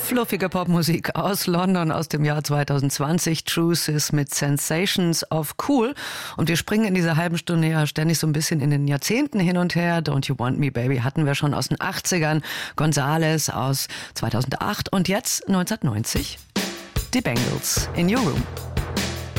Fluffige Popmusik aus London aus dem Jahr 2020. Truth is mit Sensations of Cool. Und wir springen in dieser halben Stunde ja ständig so ein bisschen in den Jahrzehnten hin und her. Don't You Want Me Baby hatten wir schon aus den 80ern. Gonzales aus 2008 und jetzt 1990. Die Bangles in Your Room.